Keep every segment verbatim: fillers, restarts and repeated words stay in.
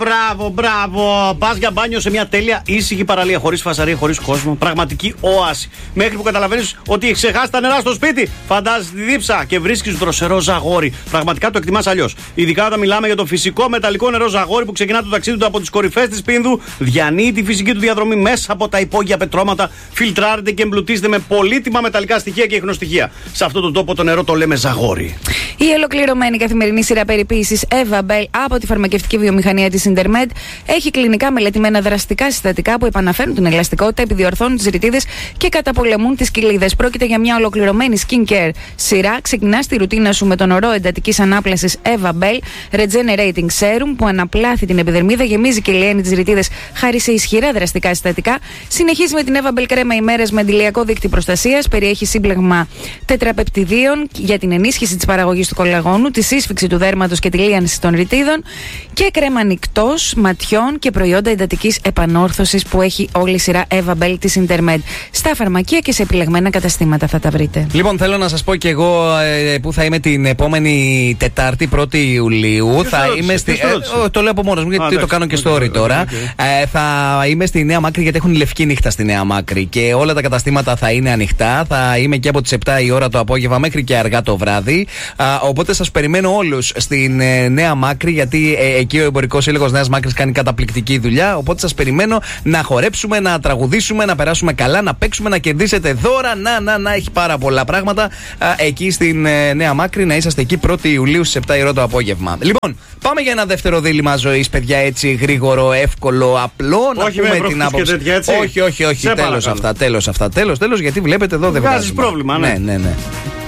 μπράβο, μπράβο. Πας για μπάνιο σε μια τέλεια ήσυχη παραλία, χωρίς φασαρία, χωρίς κόσμο. Πραγματική όαση. Μέχρι που καταλαβαίνεις ότι έχεις ξεχάσει τα νερά στο σπίτι. Φαντάζεσαι τη δίψα και βρίσκεις δροσερό ζαγόρι. Πραγματικά το εκτιμάς αλλιώς. Ειδικά όταν μιλάμε για το φυσικό μεταλλικό νερό ζαγόρι που ξεκινά το ταξίδι του από τις κορυφές της Πίνδου, διανύει τη φυσική του διαδρομή μέσα από τα υπόγεια πετρώματα, φιλτράρεται και εμπλουτίζεται με πολύτιμα μεταλλικά στοιχεία και ιχνοστοιχεία. Σε αυτόν τον τόπο το νερό το λέμε ζαγόρι. Η ολοκληρωμένη καθημερινή σειρά περιποίησης Eva Bell από τη φαρμακευτική βιομηχανία της Intermed έχει κλινικά μελετημένα δραστικά συστατικά που επαναφέρουν την ελαστικότητα, επιδιορθώνουν τις ρητίδες και καταπολεμούν τις κοιλίδες. Πρόκειται για μια ολοκληρωμένη skincare σειρά. Ξεκινά τη ρουτίνα σου με τον ορό εντατικής ανάπλασης Eva Bell Regenerating Serum που αναπλάθει την επιδερμίδα, γεμίζει και λιένει τις ρητίδες χάρη σε ισχυρά δραστικά συστατικά. Συνεχίζει με την Eva Bell κρέμα ημέρες με αντιλιακό δίκτυο προστασίας. Περιέχει σύμπλεγμα τετραπεπτιδίων για την ενίσχυση της παραγωγής του κολαγόνου, τη σύσφυξη του δέρματος και τη λίανση των ρητίδων. Και κρέμα νυκτός ματιών και προϊόντα εντατικής επανόρθωσης που έχει όλη η σειρά Eva Bell της Intermed. Στα φαρμακεία και σε επιλεγμένα καταστήματα θα τα βρείτε. Λοιπόν, θέλω να σας πω και εγώ ε, που θα είμαι την επόμενη Τετάρτη, πρώτη Ιουλίου. Ποιος θα ρώτησε, είμαι στη. Ε, το λέω από μόνος μου, γιατί Α, το εντάξει, κάνω και okay, story okay, τώρα. okay. Ε, θα είμαι στη Νέα Μάκρη, γιατί έχουν λευκή νύχτα στη Νέα Μάκρη. Και όλα τα καταστήματα θα είναι ανοιχτά. Θα είμαι και από τις επτά η ώρα το απόγευμα μέχρι και αργά το βράδυ. Α, οπότε σας περιμένω όλους στην ε, Νέα Μάκρη, γιατί ε, εκεί ο Εμπορικός Σύλλογος Νέας Μάκρης κάνει καταπληκτική δουλειά. Οπότε σας περιμένω να χορέψουμε, να τραγουδήσουμε, να περάσουμε καλά, να παίξουμε, να κερδίσετε δώρα. Να, να, να, έχει πάρα πολλά πράγματα α, εκεί στην ε, Νέα Μάκρη. Να είσαστε εκεί πρώτη Ιουλίου στις επτά η ώρα το απόγευμα. Λοιπόν, πάμε για ένα δεύτερο δίλημμα ζωής, παιδιά, έτσι γρήγορο, εύκολο, απλό. Όχι να με πούμε την άποψη. τέτοια, έτσι. Όχι, όχι, όχι. Τέλος αυτά, τέλος αυτά. Τέλος, τέλος, γιατί βλέπετε εδώ δεν βγάζεις βγάζουμε. πρόβλημα, ναι. Ναι, ναι, ναι.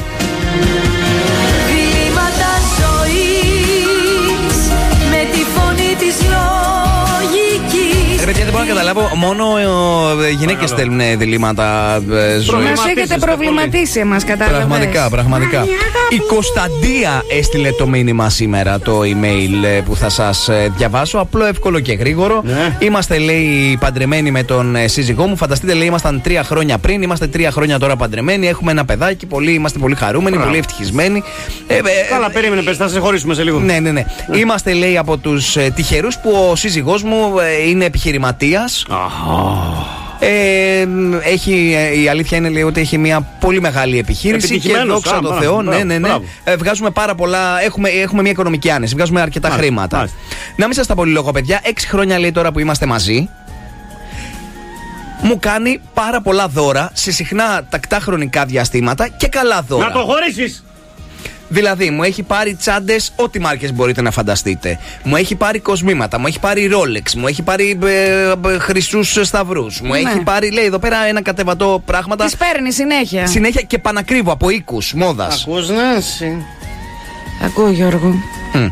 Δίλημματα ζωής με τη φωνή της λογικής. Ρε παιδιά, δεν μπορώ να καταλάβω, μόνο ε, γυναίκες στέλνουν διλήμματα ε, ζωής. Μας έχετε προβληματίσει εμάς, κατάλαβες. Πραγματικά, πραγματικά. Η Κωνσταντία έστειλε το μήνυμα σήμερα, το email ε, που θα σας ε, διαβάσω. Απλό, εύκολο και γρήγορο. Ναι. Είμαστε, λέει, παντρεμένοι με τον ε, σύζυγό μου. Φανταστείτε, λέει, ήμασταν τρία χρόνια πριν. Είμαστε τρία χρόνια τώρα παντρεμένοι. Έχουμε ένα παιδάκι. Πολύ, είμαστε πολύ χαρούμενοι, Μπράβο. πολύ ευτυχισμένοι. Ε, ε, Καλά, περίμενε, πες, θα σε χωρίσουμε σε λίγο. Ναι, ναι, ναι. Είμαστε, λέει, από τους ε, τυχερούς που ο σύζυγός μου ε, είναι επιχειρηματίας. Ε, έχει, η αλήθεια είναι, λέει, ότι έχει μια πολύ μεγάλη επιχείρηση και δόξα τω Θεώ, ναι, ναι, ναι. Ε, βγάζουμε πάρα πολλά, έχουμε, έχουμε μια οικονομική άνεση, βγάζουμε αρκετά μάλιστα, χρήματα. Μάλιστα. Να μην σας τα πολυλογώ, παιδιά, έξι χρόνια, λέει, τώρα που είμαστε μαζί. Μου κάνει πάρα πολλά δώρα σε συχνά τακτά χρονικά διαστήματα και καλά δώρα. Να το χωρίσεις! Δηλαδή, μου έχει πάρει τσάντες, ό,τι μάρκες μπορείτε να φανταστείτε. Μου έχει πάρει κοσμήματα, μου έχει πάρει Rolex, μου έχει πάρει ε, ε, χρυσούς σταυρούς. Μου ναι. έχει πάρει, λέει, εδώ πέρα ένα κατεβατό πράγματα. Τις παίρνει συνέχεια. Συνέχεια και πανακρίβω από οίκους μόδας. Ακούς, Νάση. Ακούω, Γιώργο. Mm.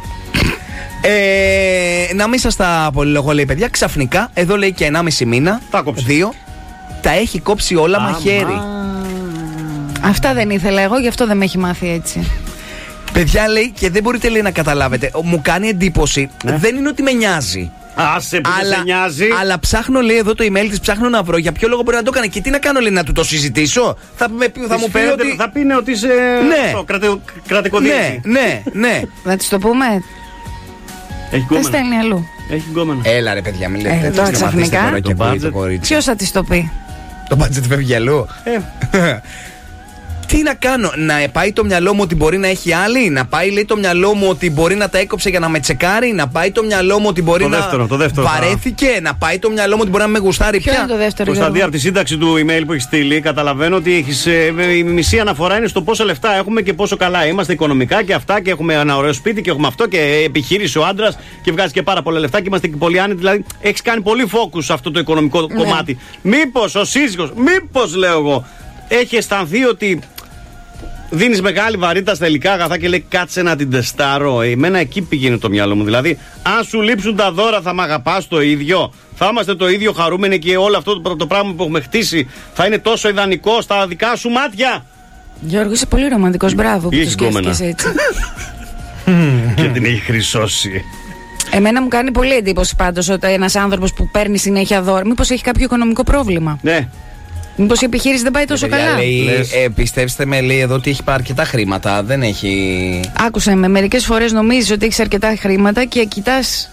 Ε, να μην σας τα πολυλογώ, λέει, παιδιά, ξαφνικά, εδώ λέει και ενάμιση μήνα, τα κόψε. Δύο, τα έχει κόψει όλα Α, μαχαίρι. μα... Αυτά δεν ήθελα εγώ, γι' αυτό δεν με έχει μάθει έτσι. Παιδιά, λέει, και δεν μπορείτε, λέει, να καταλάβετε. Μου κάνει εντύπωση. Ναι. Δεν είναι ότι με νοιάζει. Άσε που αλλά, σε νοιάζει. Αλλά ψάχνω, λέει, εδώ το email της, ψάχνω να βρω για ποιο λόγο μπορεί να το έκανε. Και τι να κάνω, λέει, να του το συζητήσω. Θα, με, θα μου πει ότι. Θα πει ναι, ότι είσαι. Ναι. Στο κρατε, κρατικοδίαιξη. Ναι, ναι, ναι. Να της το πούμε. Έχει γκόμενα. Δεν στέλνει αλλού. Έχει γκόμενα. Έλα, ρε παιδιά, μην λέτε. Ε, τώρα ξαφνικά. Ποιος θα της το πει. Το budget φεύγει αλλού. Ε. Τι να κάνω, να πάει το μυαλό μου ότι μπορεί να έχει άλλη, να πάει, λέει, το μυαλό μου ότι μπορεί να τα έκοψε για να με τσεκάρει, να πάει το μυαλό μου ότι μπορεί το να δεύτερο, το δεύτερο, βαρέθηκε, θα... να πάει το μυαλό μου ότι μπορεί να με γουστάρει πια. Ποιο είναι το δεύτερο? Κωνσταντή, από τη σύνταξη του email που έχει στείλει, καταλαβαίνω ότι έχεις, ε, η μισή αναφορά είναι στο πόσα λεφτά έχουμε και πόσο καλά είμαστε οικονομικά και αυτά, και έχουμε ένα ωραίο σπίτι και έχουμε αυτό και επιχείρηση ο άντρας και βγάζει και πάρα πολλά λεφτά και είμαστε και πολύ άνετοι. Δηλαδή, έχεις κάνει πολύ focus σε αυτό το οικονομικό ναι. κομμάτι. Μήπως ο σύζυγος, μήπως λέω εγώ, έχει αισθανθεί ότι δίνεις μεγάλη βαρύτητα στα υλικά αγαθά και λέει κάτσε να την τεστάρω. Εμένα εκεί πήγαινε το μυαλό μου. Δηλαδή, αν σου λείψουν τα δώρα, θα μ' αγαπάς το ίδιο. Θα είμαστε το ίδιο χαρούμενοι και όλο αυτό το, το πράγμα που έχουμε χτίσει θα είναι τόσο ιδανικό στα δικά σου μάτια. Γιώργο, είσαι πολύ ρομαντικός. Μπράβο που το σκέφτηκες έτσι. Και την έχει χρυσώσει. Εμένα μου κάνει πολύ εντύπωση πάντως ότι ένας άνθρωπος που παίρνει συνέχεια δώρα, μήπως έχει κάποιο οικονομικό πρόβλημα. Ναι. Μήπως η επιχείρηση δεν πάει τόσο καλά. Λέει, ε, πιστέψτε με, λέει εδώ ότι έχει πάρει αρκετά χρήματα. Δεν έχει. Άκουσα με, μερικές φορές νομίζεις ότι έχεις αρκετά χρήματα και κοιτάς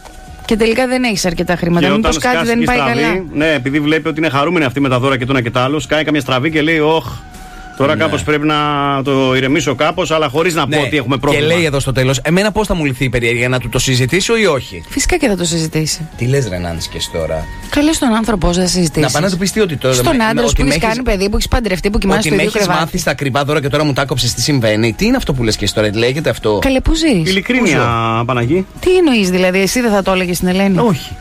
Και τελικά δεν έχει αρκετά χρήματα. Μήπως κάτι δεν πάει στραβή, καλά. Ναι, επειδή βλέπει ότι είναι χαρούμενη αυτή με τα δώρα και το ένα και το άλλο, σκάει καμιά στραβή και λέει: Ωχ, τώρα ναι. κάπως πρέπει να το ηρεμήσω κάπως, αλλά χωρίς να ναι. πω ότι έχουμε πρόβλημα. Και λέει εδώ στο τέλος: εμένα πώς θα μου λυθεί η περιέργεια, να του το συζητήσω ή όχι? Φυσικά και θα το συζητήσει. Τι λες, ρε Νάνση, και εσύ τώρα? Καλώς τον άνθρωπο να συζητήσει. Να πάει να του πει τι ότι τώρα. Στον άντρα που έχει κάνει παιδί, που έχει παντρευτεί, που κοιμάσαι στο ίδιο κρεβάτι. Ότι με έχει μάθει στα ακριβά δώρα και τώρα μου τα κόψε, τι συμβαίνει? Τι είναι αυτό που λες και εσύ τώρα, λέγεται αυτό? Καλέ, πού ζει? Ειλικρίνεια, Παναγί. Τι εννοείς δηλαδή, εσύ δεν θα το έλεγε στην Ελένη? Όχι.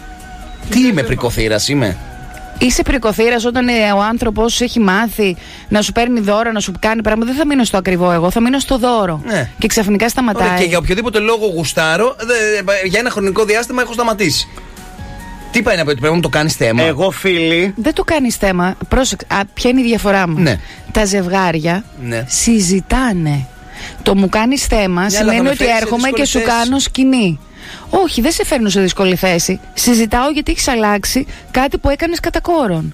Τι είμαι, πρικοθύρας είμαι? Είσαι πρικοθύρας όταν ο άνθρωπος έχει μάθει να σου παίρνει δώρα, να σου κάνει πράγματα. Δεν θα μείνω στο ακριβό εγώ, θα μείνω στο δώρο. Ναι. Και ξαφνικά σταματάει. Ωραία, και για οποιοδήποτε λόγο γουστάρω, δε, για ένα χρονικό διάστημα έχω σταματήσει. Τι πάει να πει, ότι πρέπει να το κάνει θέμα? Εγώ, φίλοι. Δεν το κάνει θέμα. Πρόσεξε, α, ποια είναι η διαφορά μου? Ναι. Τα ζευγάρια ναι. συζητάνε. Το μου κάνει θέμα ναι, σημαίνει ότι έρχομαι και σου κάνω σκηνή. Όχι, δεν σε φέρνω σε δύσκολη θέση. Συζητάω γιατί έχεις αλλάξει κάτι που έκανες κατά κόρον.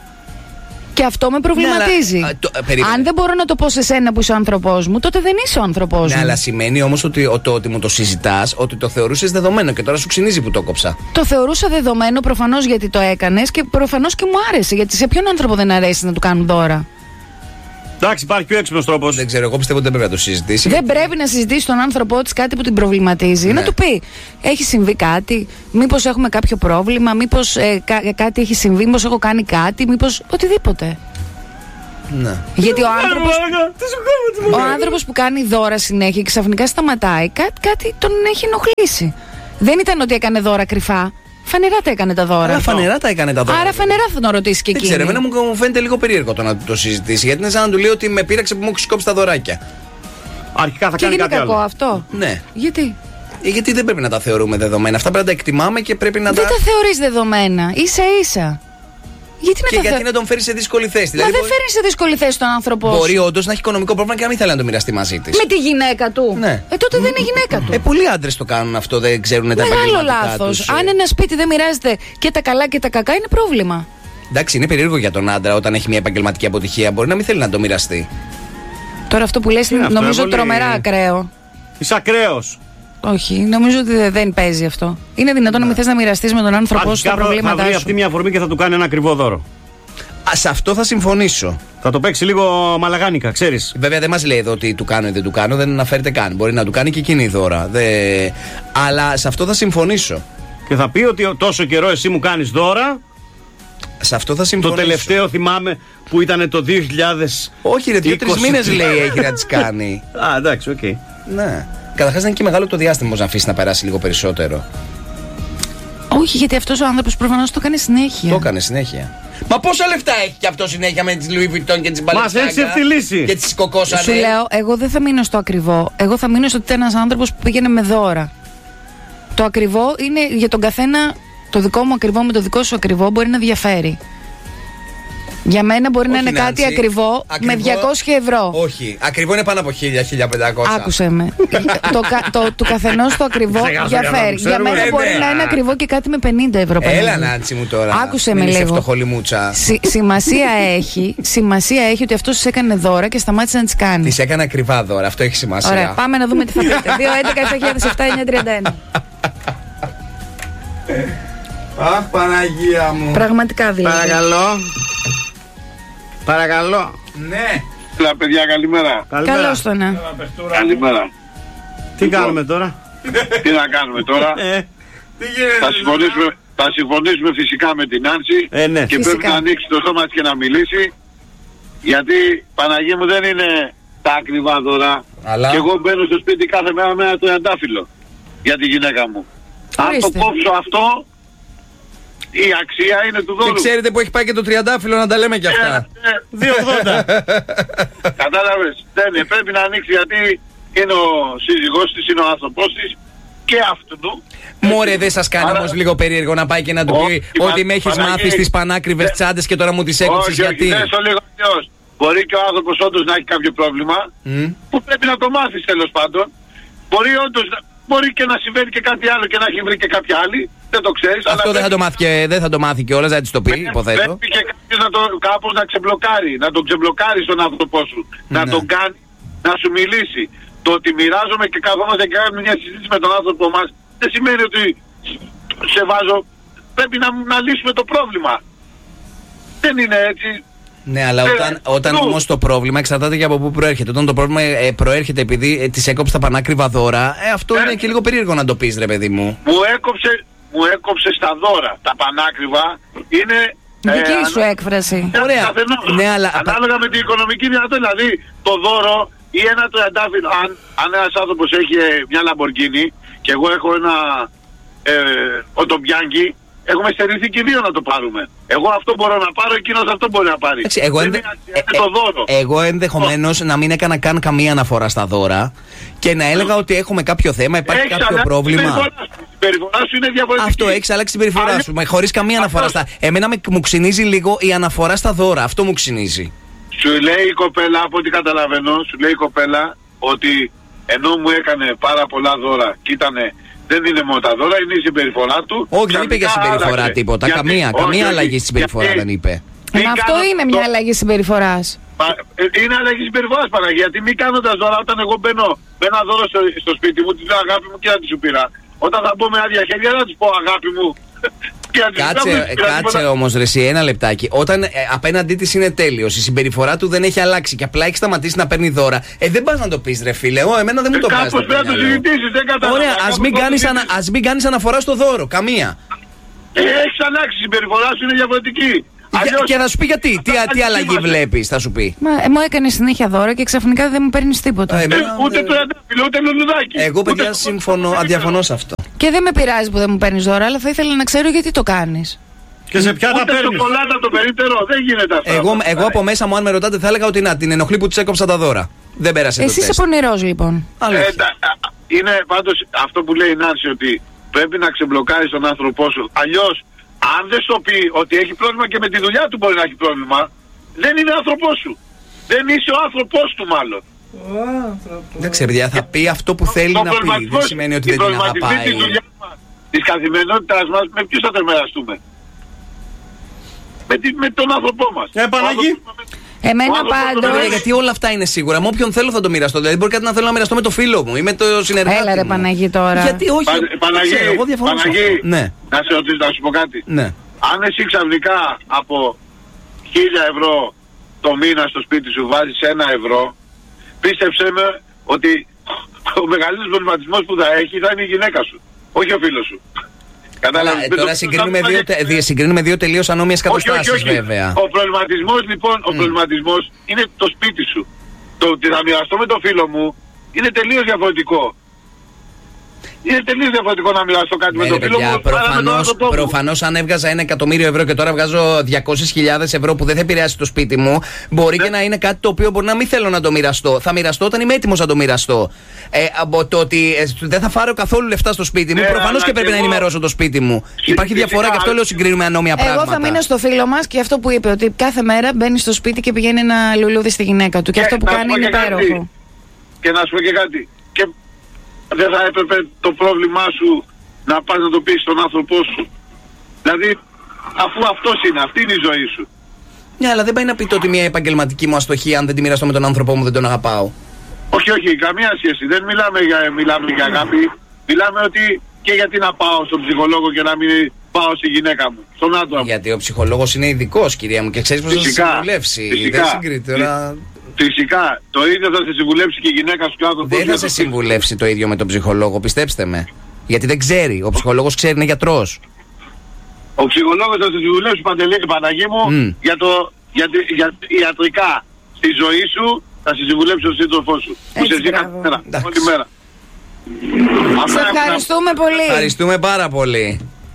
Και αυτό με προβληματίζει. Ναι, αλλά, το, αν δεν μπορώ να το πω σε σένα που είσαι ο άνθρωπός μου, τότε δεν είσαι ο άνθρωπός ναι, μου. Αλλά σημαίνει όμως ότι, ότι, ότι μου το συζητάς, ότι το θεωρούσες δεδομένο και τώρα σου ξυνίζει που το κόψα. Το θεωρούσα δεδομένο προφανώς γιατί το έκανες και προφανώς και μου άρεσε. Γιατί σε ποιον άνθρωπο δεν αρέσει να του κάνουν δώρα? Εντάξει, υπάρχει πιο έξυπνος τρόπος. Δεν ξέρω, εγώ πιστεύω ότι δεν πρέπει να το συζητήσει. Δεν πρέπει να συζητήσει τον άνθρωπό της κάτι που την προβληματίζει. Ναι. Να του πει: έχει συμβεί κάτι, μήπως έχουμε κάποιο πρόβλημα, μήπως ε, κά, κάτι έχει συμβεί, μήπως έχω κάνει κάτι, μήπως οτιδήποτε. Ναι. Γιατί ο άνθρωπος, ο άνθρωπος που κάνει δώρα συνέχεια και ξαφνικά σταματάει, κάτι, κάτι τον έχει ενοχλήσει. Δεν ήταν ότι έκανε δώρα κρυφά. Φανερά τα έκανε τα δώρα. Άρα φανερά τα έκανε τα δώρα. Άρα φανερά θα τον ρωτήσει και εκείνη. εκείνη. Δεν ξέρω, εμένα μου φαίνεται λίγο περίεργο το να το συζητήσει. Γιατί είναι σαν να του λέει ότι με πείραξε που μου έχει κόψει τα δωράκια. Αρχικά θα και κάνει κάτι άλλο. Και είναι κακό αυτό. Ναι. Γιατί? Ε, γιατί δεν πρέπει να τα θεωρούμε δεδομένα. Αυτά πρέπει να τα εκτιμάμε και πρέπει να δεν τα. Δεν τα θεωρείς δεδομένα. Ίσα ίσα. Γιατί και να γιατί θε... να τον φέρει σε δύσκολη θέση? Μα δηλαδή, δεν μπορεί... φέρνει σε δύσκολη θέση τον άνθρωπό σου. Μπορεί όντως να έχει οικονομικό πρόβλημα και να μην θέλει να το μοιραστεί μαζί τη. Με τη γυναίκα του. Ναι. Ε, τότε δεν είναι γυναίκα του. Ε, πολλοί άντρες το κάνουν αυτό, δεν ξέρουν τα επαγγελματικά τους. Μεγάλο λάθος. Αν ένα σπίτι δεν μοιράζεται και τα καλά και τα κακά, είναι πρόβλημα. Εντάξει, είναι περίεργο για τον άντρα όταν έχει μια επαγγελματική αποτυχία. Μπορεί να μην θέλει να το μοιραστεί. Τώρα αυτό που λες είναι νομίζω τρομερά ακραίο. Είσαι ακραίος. Όχι, νομίζω ότι δεν παίζει αυτό. Είναι δυνατόν να μην θες να μοιραστείς με τον άνθρωπό σου τα προβλήματά σου? Θα βρει αυτή μια αφορμή και θα του κάνει ένα ακριβό δώρο. Α, σε αυτό θα συμφωνήσω. Θα το παίξει λίγο μαλαγάνικα, ξέρεις. Βέβαια δεν μας λέει εδώ ότι του κάνω ή δεν του κάνω, δεν αναφέρεται καν. Μπορεί να του κάνει και εκείνη δώρα. Δε... Αλλά σε αυτό θα συμφωνήσω. Και θα πει ότι τόσο καιρό εσύ μου κάνεις δώρα. Σε αυτό θα συμφωνήσω. Το τελευταίο θυμάμαι που ήταν το δύο χιλιάδες. Όχι, ρε, δύο-τρεις μήνες λέει έχει να τις κάνει. Α, εντάξει, οκ. Okay. Ναι. Καταρχάς δεν είναι και μεγάλο το διάστημα όμως να αφήσει να περάσει λίγο περισσότερο. Όχι, γιατί αυτός ο άνθρωπος προφανώς το έκανε συνέχεια. Το έκανε συνέχεια. Μα πόσα λεφτά έχει και αυτό συνέχεια με τις Louis Vuitton και τις Balenciaga? Μας έχει ευθυλίσει. Και τις κοκόσανε. Σου λέω, εγώ δεν θα μείνω στο ακριβό. Εγώ θα μείνω στο ότι ήταν ένας άνθρωπος που πήγαινε με δώρα. Το ακριβό είναι για τον καθένα. Το δικό μου ακριβό με το δικό σου ακριβό μπορεί να διαφέρει. Για μένα μπορεί όχι, να είναι Νάνση, κάτι ακριβό, ακριβό με διακόσια ευρώ. Όχι, ακριβό είναι πάνω από χίλια, χίλια πεντακόσια. Άκουσε με. το, το, του καθενός το ακριβό διαφέρει. Για μένα μπορεί ε, να είναι ακριβό και κάτι με πενήντα ευρώ. Έλα, Νάντσι μου τώρα. Άκουσε με λίγο. Συ, σημασία, έχει, σημασία έχει ότι αυτός της έκανε δώρα και σταμάτησε να τις κάνει. Της έκανε ακριβά δώρα, αυτό έχει σημασία. Ωραία, πάμε να δούμε τι θα πείτε. δύο έντεκα επτά χιλιάδες επτά εννιά τριάντα ένα. Αχ, Παναγία μου. Πραγματικά δηλαδή. Παρακαλώ. Παρακαλώ. Ναι. Έλα, παιδιά, καλημέρα. Καλώς το να. Καλημέρα. Τι λοιπόν, κάνουμε τώρα? Τι να κάνουμε τώρα? Ε, τι γίνεται, θα, συμφωνήσουμε, θα συμφωνήσουμε φυσικά με την Νάνση ε, ναι. και φυσικά. πρέπει να ανοίξει το στόμα της και να μιλήσει. Γιατί, Παναγία μου, δεν είναι τα ακριβά δώρα. Αλλά... Και εγώ μπαίνω στο σπίτι κάθε μέρα με ένα τριαντάφυλλο για τη γυναίκα μου. Ορίστε. Αν το κόψω αυτό, η αξία είναι του δώρου. Και ξέρετε που έχει πάει και το τριαντάφυλλο, να τα λέμε κι αυτά. δύο ογδόντα. Κατάλαβες. Δεν πρέπει να ανοίξει γιατί είναι ο σύζυγός της, είναι ο άνθρωπός της και αυτού του. Μωρέ, δεν σας κάνει όμως λίγο περίεργο να πάει και να του πει ότι με έχεις μάθει στις πανάκριβες τσάντες και τώρα μου τις έκοψες γιατί? Όχι, όχι, λίγο αλλιώς. Μπορεί και ο άνθρωπος όντως να έχει κάποιο πρόβλημα που πρέπει να το μάθεις τέλος πάντων. Μπορεί όντως μπορεί και να συμβαίνει και κάτι άλλο και να έχει βρει και κάποια άλλη. Δεν το ξέρεις. Αυτό αλλά δεν, θα το μάθει και, δεν θα το μάθει κιόλας, δεν θα της το πει, υποθέτω. Πρέπει και κάποιος να το, κάπως να ξεμπλοκάρει, να τον ξεμπλοκάρει στον άνθρωπό σου. Ναι. Να τον κάνει, να σου μιλήσει. Το ότι μοιράζομαι και καθόμαστε και κάνουμε μια συζήτηση με τον άνθρωπό μας δεν σημαίνει ότι σε βάζω. Πρέπει να, να λύσουμε το πρόβλημα. Δεν είναι έτσι. Ναι, αλλά όταν, όταν όμως το πρόβλημα εξαρτάται και από πού προέρχεται. Όταν το πρόβλημα ε, προέρχεται επειδή ε, της έκοψε τα πανάκριβα δώρα, ε, αυτό ε, είναι και λίγο περίεργο να το πεις, ρε παιδί μου. Μου έκοψε, μου έκοψε στα δώρα. Τα πανάκριβα είναι. Δική ε, σου ανα... έκφραση. Ωραία. Ναι, αλλά... Ανάλογα με την οικονομική δυνατότητα. Δηλαδή το δώρο ή ένα τριαντάφυλλο. Αν, αν ένας άνθρωπος έχει μια Λαμπορκίνη και εγώ έχω ένα ε, οτομπιάνκι, έχουμε στερηθεί και δύο να το πάρουμε. Εγώ αυτό μπορώ να πάρω, εκείνος αυτό μπορεί να πάρει. Εξι, εγώ, ενδε... είναι, είναι το δώρο. ε, εγώ ενδεχομένως να μην έκανα καν καμία αναφορά στα δώρα και να έλεγα ότι έχουμε κάποιο θέμα, υπάρχει έχεις κάποιο πρόβλημα. Η συμπεριφορά σου είναι διαφορετική. Αυτό, έχεις αλλάξει την συμπεριφορά σου, χωρίς καμία αναφορά στα. Εμένα με, μου ξυνίζει λίγο η αναφορά στα δώρα. Αυτό μου ξυνίζει. Σου λέει η κοπέλα, από ό,τι καταλαβαίνω, σου λέει η κοπέλα ότι ενώ μου έκανε πάρα πολλά δώρα και ήτανε. Δεν είναι μόνο τα δώρα, είναι η συμπεριφορά του. Όχι, δεν είπε για συμπεριφορά άλλαξε. Τίποτα. Γιατί, καμία, όχι, καμία όχι, αλλαγή στη συμπεριφορά γιατί, δεν είπε. Ε, αυτό είναι μια αλλαγή συμπεριφοράς. Είναι αλλαγή συμπεριφοράς, Παναγία. Γιατί μη κάνοντας δώρα, όταν εγώ μπαίνω με ένα δώρο στο, στο σπίτι μου, τη λέω αγάπη μου και να τη σου πήρα. Όταν θα μπω με άδεια χέρια, δεν θα τη πω αγάπη μου. Κάτσε, κάτσε όμως ρε εσύ, ένα λεπτάκι. Όταν ε, απέναντί της είναι τέλειος, η συμπεριφορά του δεν έχει αλλάξει και απλά έχει σταματήσει να παίρνει δώρα, ε, δεν πας να το πεις ρε φίλε. Εγώ, εμένα δεν μου το πας. Κάπως πρέπει να το συζητήσεις, δεν κατάλαβα. Ωραία, ας μην, κάνεις ανα, ας μην κάνεις αναφορά στο δώρο, καμία. Ε, έχεις αλλάξει, η συμπεριφορά σου είναι διαφορετική. Αλλιώς... Και θα σου πει γιατί, τι, τι αλλαγή βλέπεις, θα σου πει. Μα ε, μου έκανε συνέχεια δώρα και ξαφνικά δεν μου παίρνει τίποτα. Ε, εμένα, ούτε το αντάφυλλο, ούτε λουλουδάκι. Εγώ, παιδιά, συμφωνώ, αντιαφωνώ σε αυτό. Και δεν με πειράζει που δεν μου παίρνει δώρα, αλλά θα ήθελα να ξέρω γιατί το κάνεις. Και σε ποια θα παίρνεις. Ούτε σοκολάτα το περίπτερο, δεν γίνεται αυτό. Εγώ, εγώ από μέσα μου, αν με ρωτάτε, θα έλεγα ότι να την ενοχλεί που της έκοψα τα δώρα. Δεν πέρασε. Εσύ είσαι πονηρός λοιπόν. Ε, είναι πάντως αυτό που λέει η Νάνση, ότι πρέπει να ξεμπλοκάρεις τον άνθρωπό σου. Αλλιώς, αν δεν σου πει ότι έχει πρόβλημα και με τη δουλειά του μπορεί να έχει πρόβλημα, δεν είναι άνθρωπός σου. Δεν είσαι ο άνθρωπός του μάλλον. Εντάξει, παιδιά, θα πει αυτό που θέλει να πει. Δεν σημαίνει ότι δεν την αγαπάει. Της καθημερινότητάς μας, με ποιους θα το μοιραστούμε. Με, τη, με τον άνθρωπό μας. Ε, Παναγί. Εμένα πάντως. Γιατί όλα αυτά είναι σίγουρα. Με όποιον θέλω θα το μοιραστώ. Δηλαδή, μπορεί κάτι να θέλω να μοιραστώ με το φίλο μου ή με το συνεργάτη. Έλα ρε Παναγί τώρα. Γιατί όχι. Πα, Παναγί, ξέρω, εγώ διαφωνώ. Παναγί, ναι. να σε ρωτήσω, να σου πω κάτι. Ναι. Αν εσύ ξαφνικά από χίλια ευρώ το μήνα στο σπίτι σου βάζεις ένα ευρώ, πίστεψέ με ότι ο μεγαλύτερος προβληματισμός που θα έχει θα είναι η γυναίκα σου, όχι ο φίλος σου. Κατάλαβε. Τώρα συγκρίνουμε δύο, τε, συγκρίνουμε δύο τελείως ανώμοιες καταστάσεις, βέβαια. Ο προβληματισμός λοιπόν, ο mm. προβληματισμός είναι το σπίτι σου. Το ότι θα μοιραστώ με το φίλο μου είναι τελείως διαφορετικό. Είναι τελείως διαφορετικό να μοιραστώ κάτι ναι, με το φίλο παιδιά, μου. Προφανώς, προφανώς αν έβγαζα ένα εκατομμύριο ευρώ και τώρα βγάζω διακόσιες χιλιάδες ευρώ που δεν θα επηρεάσει το σπίτι μου, μπορεί ναι. και να είναι κάτι το οποίο μπορεί να μην θέλω να το μοιραστώ. Θα μοιραστώ όταν είμαι έτοιμος να το μοιραστώ. Ε, από το ότι ε, δεν θα φάρω καθόλου λεφτά στο σπίτι μου, ναι, προφανώς και πρέπει εγώ... να ενημερώσω το σπίτι μου. Φυσικά. Υπάρχει διαφορά και αυτό λέω συγκρίνουμε ανώμια εγώ πράγματα. Εγώ θα μείνω στο φίλο μας και αυτό που είπε, ότι κάθε μέρα μπαίνει στο σπίτι και πηγαίνει ένα λουλούδι στη γυναίκα του. Και, και αυτό που κάνει είναι υπέροχο. Και να σου πω και κάτι. Και δεν θα έπρεπε το πρόβλημά σου να πας να το πεις στον άνθρωπό σου. Δηλαδή, αφού αυτός είναι, αυτή είναι η ζωή σου. Ναι, αλλά δεν πάει να πείτε ότι μια επαγγελματική μου αστοχία, αν δεν τη μοιραστώ με τον άνθρωπό μου, δεν τον αγαπάω. Όχι, όχι, καμία σχέση. Δεν μιλάμε για, μιλάμε για αγάπη. Μιλάμε ότι και γιατί να πάω στον ψυχολόγο και να μην πάω στη γυναίκα μου, στον άντρα μου. Γιατί ο ψυχολόγος είναι ειδικός, κυρία μου, και ξέρεις πώς θα σε συμβουλεύσει. Φυσικά, δεν συγκρίνεται τώρα. Φυσικά, το ίδιο θα σε συμβουλεύσει και η γυναίκα σου και ο άνθρωπος. Δεν θα σε συμβουλεύσει το ίδιο με τον ψυχολόγο, πιστέψτε με. Γιατί δεν ξέρει. Ο ψυχολόγος ξέρει, είναι γιατρός. Ο ψυχολόγος θα σε συμβουλεύσει, Παντελή, Παναγί μου, mm. για το για, για, ιατρικά στη ζωή σου, θα σε συμβουλεύσει ο σύντροφός σου. Έτσι, που σε ζει κάθε μέρα, όλη μέρα. Σε ευχαριστούμε πολύ. Ευχαριστούμε πάρα πολύ.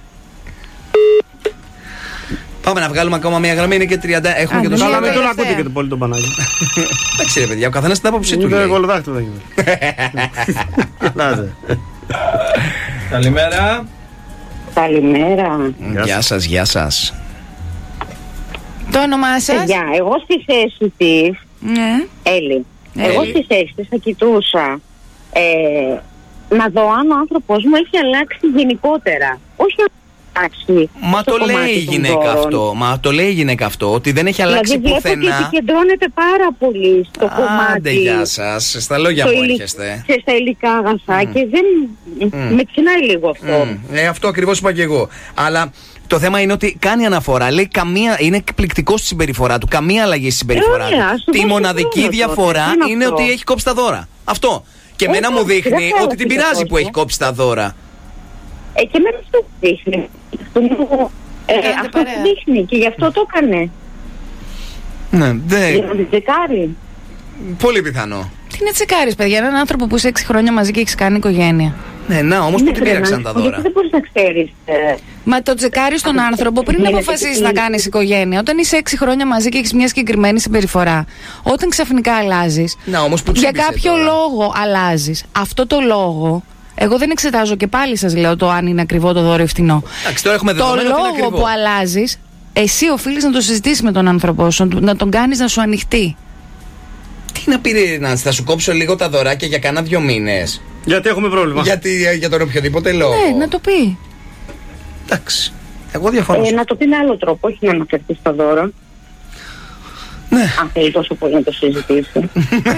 Πάμε να βγάλουμε ακόμα μια γραμμή, είναι και τριάντα. Έχουμε και το Καλά, μην τον ακούτε και το πολύ τον Πανάγι. Εντάξει ρε παιδιά, ο καθένας την άποψή του. Ούτε κολοδάχτυλο δεν γίνεται. Καλημέρα. Καλημέρα. Γεια σας, γεια σας. Το όνομά σας? Γεια, εγώ στη θέση της, ναι. Έλλη, εγώ στη θέση της θα κοιτούσα ε, να δω αν ο άνθρωπός μου έχει αλλάξει γενικότερα. Όχι τάξη. Μα το λέει η γυναίκα αυτό. Μα το λέει η γυναίκα αυτό, ότι δεν έχει αλλάξει δηλαδή, πουθενά. Δηλαδή επικεντρώνεται πάρα πολύ στο Άντε, κομμάτι. Άντε, γεια σας. Στα λόγια μου έρχεστε. Και στα υλικά αγαθά mm. και δεν. Mm. Με ξυνάει λίγο αυτό. Mm. Ε, αυτό ακριβώς είπα και εγώ. Αλλά το θέμα είναι ότι κάνει αναφορά. Λέει καμία. Είναι εκπληκτικό στη συμπεριφορά του. Καμία αλλαγή στη συμπεριφορά ε, του. Τη μοναδική διαφορά είναι, είναι ότι έχει κόψει τα δώρα. Αυτό. Και εμένα μου δείχνει ότι την πειράζει που έχει κόψει τα δώρα. Ε, και εμένα αυτό δείχνει. Ε, αυτό το δείχνει και γι' αυτό το έκανε. Ναι, δεν. Για να την τσεκάρει. Πολύ πιθανό. Τι να τσεκάρεις, παιδιά, έναν άνθρωπο που είσαι έξι χρόνια μαζί και έχεις κάνει οικογένεια. Ναι, να, όμως που την πήραξαν τα δώρα. Δεν μπορείς να ξέρεις. Μα το τσεκάρεις τον άνθρωπο πριν αποφασίσεις να κάνεις οικογένεια. Όταν είσαι έξι χρόνια μαζί και έχεις μια συγκεκριμένη συμπεριφορά, όταν ξαφνικά αλλάζεις, να, όμως που για κάποιο τώρα. λόγο αλλάζεις. Αυτό το λόγο. Εγώ δεν εξετάζω και πάλι σας λέω το αν είναι ακριβό το δώρο ή φθηνό. Εντάξει, τώρα έχουμε το λόγο που αλλάζεις, εσύ οφείλεις να το συζητήσεις με τον άνθρωπό σου, να τον κάνεις να σου ανοιχτεί. Τι να πει, να θα σου κόψω λίγο τα δωράκια για κάνα δύο μήνες. Γιατί έχουμε πρόβλημα. Γιατί, για τον οποιοδήποτε λόγο. Ναι, να το πει. Εντάξει. Εγώ διαφωνώ. Ε, να το πει με άλλο τρόπο, όχι να αναφερθεί στα δώρα. Ναι. Αν θέλει τόσο πολύ να το συζητήσει.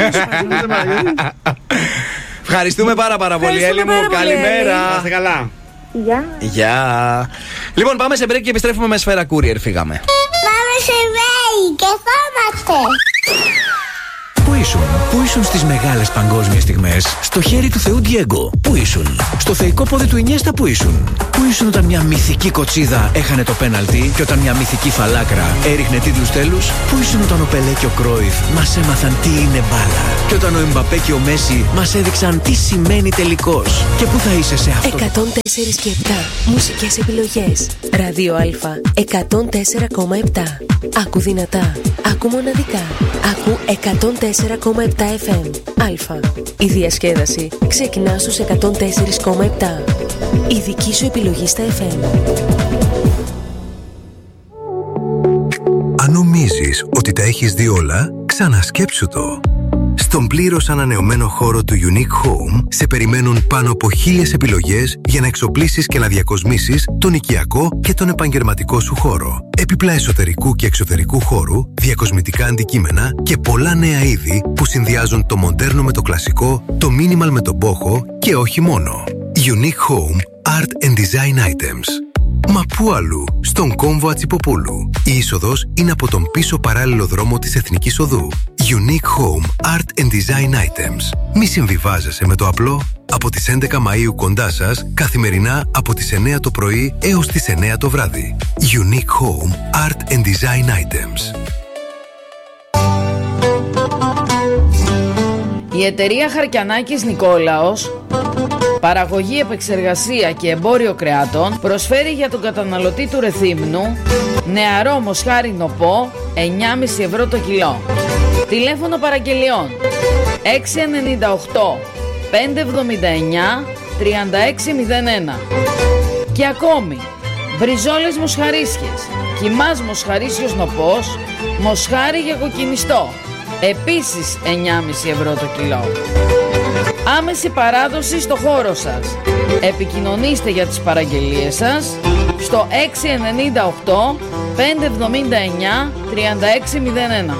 Ευχαριστούμε πάρα πάρα πολύ, Έλλη μου. Καλημέρα. Να είστε καλά. Γεια. Γεια. Λοιπόν, πάμε σε break και επιστρέφουμε με σφαίρα courier. Φύγαμε. Πάμε σε break και φάμε. Πού ήσουν, πού ήσουν στις μεγάλες παγκόσμιες στιγμές? Στο χέρι του Θεού Ντιέγκο, πού ήσουν? Στο θεϊκό πόδι του Ινιέστα, πού ήσουν? Πού ήσουν όταν μια μυθική κοτσίδα έχανε το πέναλτι και όταν μια μυθική φαλάκρα έριχνε τίτλους τέλους? Πού ήσουν όταν ο Πελέ και ο Κρόιφ μας έμαθαν τι είναι μπάλα? Και όταν ο Εμπαπέ και ο Μέση μας έδειξαν τι σημαίνει τελικός? Και πού θα είσαι σε αυτό? εκατόν τέσσερα και επτά μουσικές επιλογές. Ράδιο Α εκατόν τέσσερα κόμμα επτά. Άκου δυνατά, άκου μοναδικά. Άκου εκατόν τέσσερα κόμμα επτά εφ εμ. Α. Η διασκέδαση ξεκινά στους εκατόν τέσσερα κόμμα επτά. Η δική σου επιλογή στα εφ εμ. Αν νομίζεις ότι τα έχεις δει όλα, ξανασκέψου το. Στον πλήρως ανανεωμένο χώρο του Unique Home σε περιμένουν πάνω από χίλιες επιλογές για να εξοπλίσεις και να διακοσμήσεις τον οικιακό και τον επαγγελματικό σου χώρο. Έπιπλα εσωτερικού και εξωτερικού χώρου, διακοσμητικά αντικείμενα και πολλά νέα είδη που συνδυάζουν το μοντέρνο με το κλασικό, το minimal με το μπόχο και όχι μόνο. Unique Home Art and Design Items. Μα πού αλλού, στον κόμβο Ατσιποπούλου. Η είσοδος είναι από τον πίσω παράλληλο δρόμο της Εθνικής Οδού. Unique Home Art and Design Items. Μη συμβιβάζεσαι με το απλό. Από τις έντεκα Μαΐου κοντά σας, καθημερινά από τις εννιά το πρωί έως τις εννιά το βράδυ. Unique Home Art and Design Items. Η εταιρεία Χαρκιανάκης Νικόλαος, παραγωγή, επεξεργασία και εμπόριο κρεάτων, προσφέρει για τον καταναλωτή του Ρεθύμνου νεαρό μοσχάρι νοπό εννιά κόμμα πέντε ευρώ το κιλό. Τηλέφωνο παραγγελιών έξι εννιά οκτώ πέντε εβδομήντα εννιά τριάντα έξι μηδέν ένα. Και ακόμη μπριζόλες μοσχαρίσιες, κιμάς μοσχαρίσιος νοπός, μοσχάρι για κοκκινιστό, επίσης εννιά κόμμα πέντε ευρώ το κιλό. Άμεση παράδοση στο χώρο σας. Επικοινωνήστε για τις παραγγελίες σας στο έξι εννιά οκτώ πέντε εβδομήντα εννιά τριάντα έξι μηδέν ένα.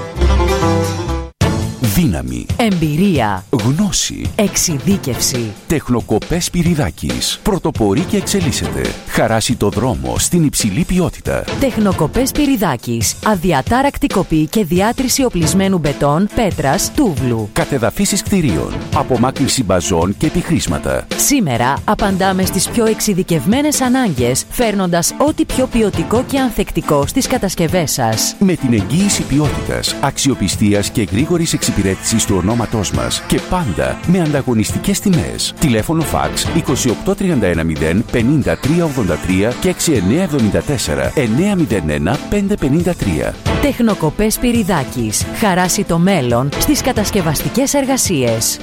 Δύναμη, εμπειρία, γνώση, εξειδίκευση. Τεχνοκοπές Σπυριδάκης. Πρωτοπορεί και εξελίσσεται. Χαράσει το δρόμο στην υψηλή ποιότητα. Τεχνοκοπές Σπυριδάκης. Αδιατάρακτη κοπή και διάτρηση οπλισμένου μπετόν, πέτρας, τούβλου. Κατεδαφίσεις κτηρίων. Απομάκρυνση μπαζών και επιχρήσματα. Σήμερα απαντάμε στις πιο εξειδικευμένες ανάγκες, φέρνοντας ό,τι πιο ποιοτικό και ανθεκτικό στις κατασκευές σας. Με την εγγύηση ποιότητας, αξιοπιστίας και γρήγορης εξυπηρέτησης του ονόματός μας και πάντα με ανταγωνιστικές τιμές. Τηλέφωνο φαξ είκοσι οκτώ τριάντα ένα μηδέν πενήντα τρία ογδόντα τρία και έξι εννιά εβδομήντα τέσσερα εννιά μηδέν ένα πέντε πενήντα τρία. Τεχνοκοπές Σπυριδάκης. Χαράσει το μέλλον στις κατασκευαστικές εργασίες.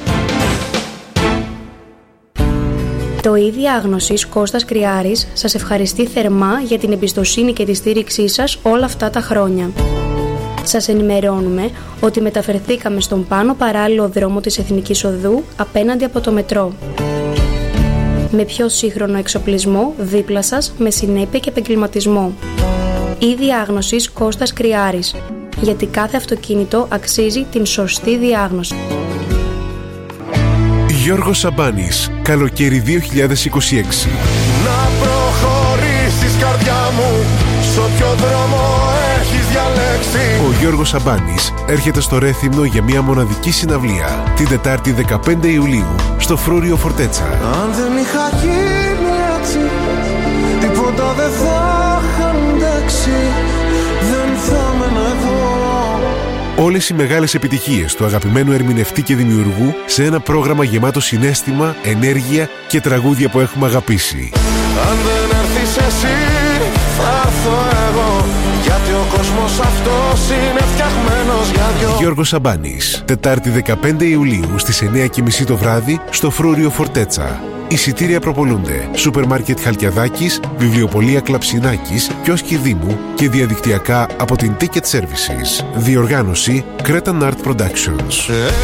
Το Η Διάγνωσης Κώστας Κριάρης σας ευχαριστεί θερμά για την εμπιστοσύνη και τη στήριξή σας όλα αυτά τα χρόνια. Σας ενημερώνουμε ότι μεταφερθήκαμε στον πάνω παράλληλο δρόμο της Εθνικής Οδού απέναντι από το μετρό. με πιο σύγχρονο εξοπλισμό δίπλα σας με συνέπεια και επαγγελματισμό. Η διάγνωση Κώστας Κριάρης, γιατί κάθε αυτοκίνητο αξίζει την σωστή διάγνωση. Γιώργος Σαμπάνης, καλοκαίρι δύο χιλιάδες είκοσι έξι. Να προχωρήσεις καρδιά μου, σ' όποιο δρόμο έχεις διαλέξει. Ο Γιώργος Σαμπάνης έρχεται στο Ρέθυμνο για μια μοναδική συναυλία την Τετάρτη δεκαπέντε Ιουλίου στο Φρούριο Φορτέτσα. Αν δεν είχα γίνει έτσι, τίποτα δεν θα είχα αντέξει, δεν θα έμενα εδώ. Όλες οι μεγάλες επιτυχίες του αγαπημένου ερμηνευτή και δημιουργού σε ένα πρόγραμμα γεμάτο συναίσθημα, ενέργεια και τραγούδια που έχουμε αγαπήσει. Αν δεν έρθεις εσύ, θα έρθω εγώ, γιατί ο κόσμος αυτός είναι φτιαγμένος για δυο. Γιώργος Σαμπάνης, Τετάρτη δεκαπέντε Ιουλίου στις εννιά και μισή το βράδυ στο Φρούριο Φορτέτσα. Εισιτήρια προπολούνται Σούπερ Μάρκετ Χαλκιαδάκης, Βιβλιοπωλεία Κλαψινάκης, Κιόσκι Δήμου και διαδικτυακά από την Ticket Services. Διοργάνωση Cretan Art Productions.